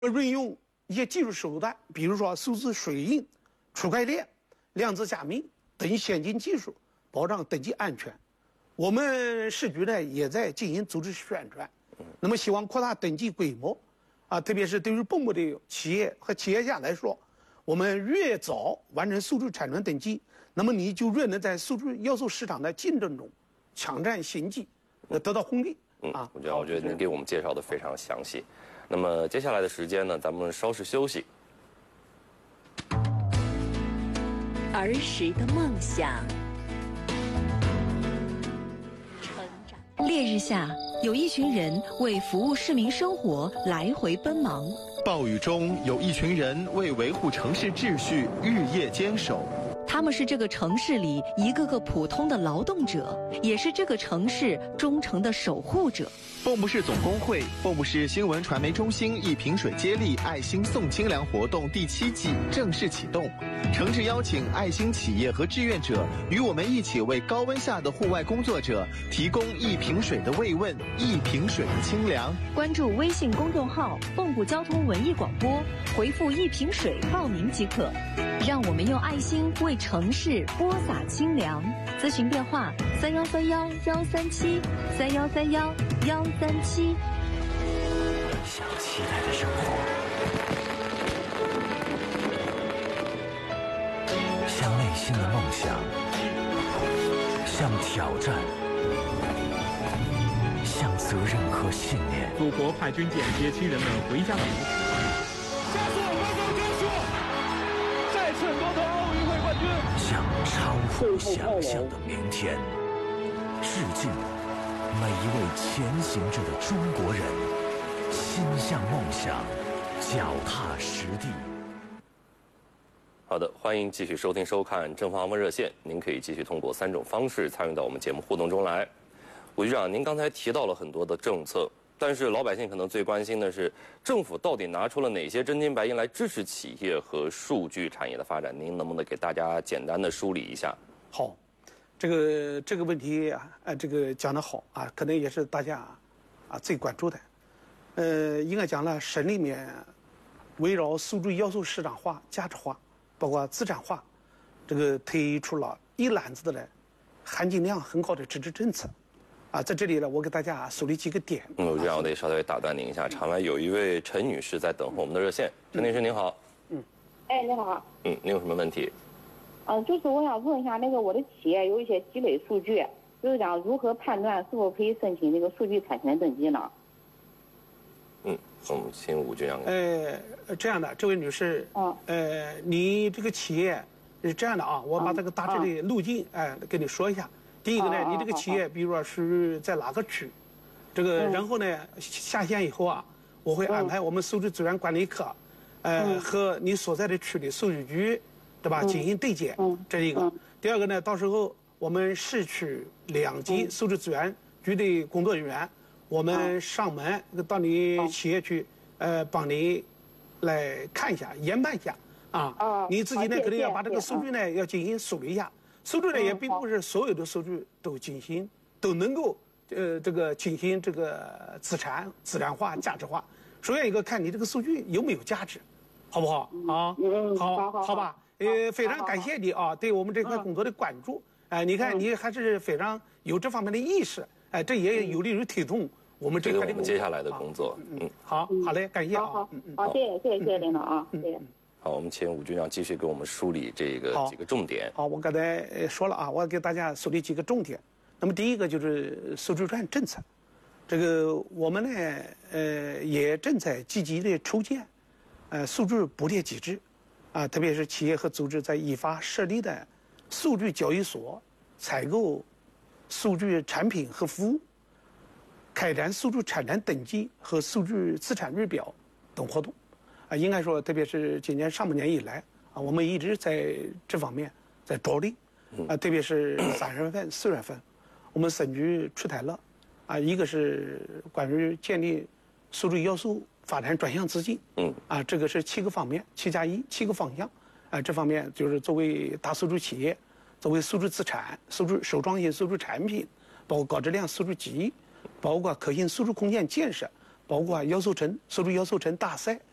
运用一些技术手段，比如说数字水印、区块链、量子加密等先进技术，保障登记安全。我们市局呢也在进行组织宣传，那么希望扩大登记规模，特别是对于本国的企业和企业家来说，我们越早完成数据产权登记，那么你就越能在数据要素市场的竞争中抢占先机，得到红利。 我觉得您给我们介绍的非常详细。那么接下来的时间呢，咱们稍事休息。 儿时的梦想。烈日下，有一群人为服务市民生活来回奔忙； 暴雨中，有一群人为维护城市秩序日夜坚守。 他们是这个城市里一个个普通的劳动者，也是这个城市忠诚的守护者。 蚌埠市总工会、蚌埠市新闻传媒中心一瓶水接力爱心送清凉活动第7季正式启动，诚挚邀请爱心企业和志愿者与我们一起为高温下的户外工作者提供一瓶水的慰问，一瓶水的清凉。 关注微信公众号蚌埠交通文艺广播，回复一瓶水报名即可。让我们用爱心为城市播撒清凉。咨询电话3131-137，3131-137。 想期待的生活，像内心的梦想，像挑战，像责任和信念。 祖国派军舰接亲人们回家的路。 加速，快速加速！再次夺得奥运会冠军。 像超乎想象的明天，致敬每一位前行着的中国人，心向梦想，脚踏实地。 好的，欢迎继续收听收看正方问热线，您可以继续通过3种方式参与到我们节目互动中来。吴局长，您刚才提到了很多的政策，但是老百姓可能最关心的是，政府到底拿出了哪些真金白银来支持企业和数据产业的发展？您能不能给大家简单的梳理一下？ 好，这个问题啊，这个讲得好啊，可能也是大家最关注的。应该讲了，省里面围绕数据要素市场化、价值化，包括资产化，这个推出了一揽子的呢，含金量很高的支持政策。在这里呢，我给大家梳理几个点。 吴局长，我得稍微打断您一下，场外有一位陈女士在等候我们的热线。陈女士您好。 哎，你好。 您有什么问题？ 就是我想问一下，我的企业有一些积累数据，就是讲如何判断是否可以申请那个数据产权登记呢？ 我们请吴局长。 这样的，这位女士，你这个企业是这样的啊，我把这个大致的路径跟你说一下。第一个呢，你这个企业，比如说是在哪个区，这个然后呢下线以后啊，我会安排我们数据资源管理科，和你所在的区的数据局，对吧，进行对接，这是一个。第二个呢，到时候我们市区2级数据资源局的工作人员，我们上门到你企业去，帮你来看一下、研判一下你自己呢可能要把这个数据呢要进行梳理一下。数据呢也并不是所有的数据都能够这个进行这个资产化、价值化。首先一个看你这个数据有没有价值，好不好啊？好吧。非常感谢你啊，对我们这块工作的关注。你看你还是非常有这方面的意识，这也有利于推动我们这块的工作。 接下来的工作。 好嘞，感谢啊。 好，谢谢领导啊，谢谢。 好，我们请吴局长继续给我们梳理这个几个重点。 好，我刚才说了啊，我给大家梳理几个重点。那么第一个就是数据转政策，这个我们呢也正在积极的筹建数据补贴机制特别是企业和组织在依法设立的数据交易所采购数据产品和服务，开展数据产权登记和数据资产日表等活动。应该说，特别是今年上半年以来我们一直在这方面在着力特别是3月份、4月份，我们省局出台了一个是关于建立数据要素发展专项资金，这个是7个方面，7+1 7个方向这方面就是作为大数据企业，作为数据资产、首创新数据产品，包括高质量数据集，包括可信数据空间建设，包括数据要素城大赛